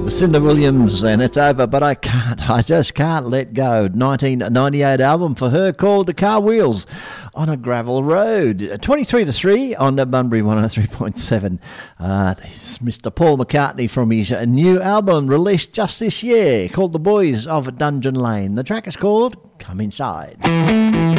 Lucinda Williams, and it's over, but I just can't let go. 1998 album for her called The Car Wheels on a Gravel Road. 23 to 3 on the Bunbury 103.7. This is Mr. Paul McCartney from his new album released just this year called The Boys of Dungeon Lane. The track is called Come Inside.